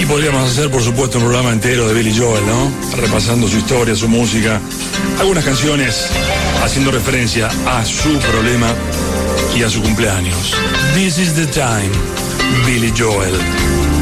Y podríamos hacer, por supuesto, un programa entero de Billy Joel, ¿no? Repasando su historia, su música, algunas canciones haciendo referencia a su problema y a su cumpleaños. This is the time, Billy Joel.